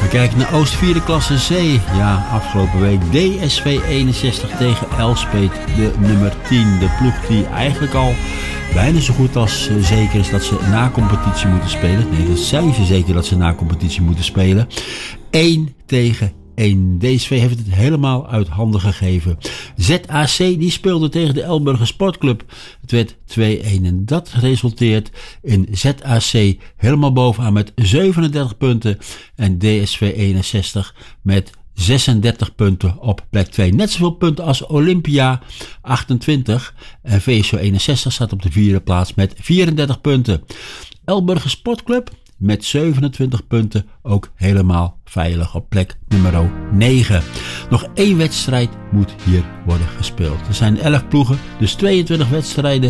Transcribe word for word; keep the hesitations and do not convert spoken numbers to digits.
Kijken naar Oost vierde klasse C. Ja, afgelopen week D S V eenenzestig tegen Elspet, de nummer tien. De ploeg die eigenlijk al bijna zo goed als zeker is dat ze na competitie moeten spelen. Nee, dat zijn ze zeker dat ze na competitie moeten spelen. één tegen één. D S V heeft het helemaal uit handen gegeven. Z A C die speelde tegen de Elburger Sportclub. Het werd twee-een en dat resulteert in Z A C helemaal bovenaan met zevenendertig punten en D S V eenenzestig met zesendertig punten op plek twee. Net zoveel punten als Olympia, achtentwintig. En V S O eenenzestig staat op de vierde plaats met vierendertig punten. Elburger Sportclub met zevenentwintig punten ook helemaal veilig op plek nummer negen. Nog één wedstrijd moet hier worden gespeeld. Er zijn elf ploegen, dus tweeëntwintig wedstrijden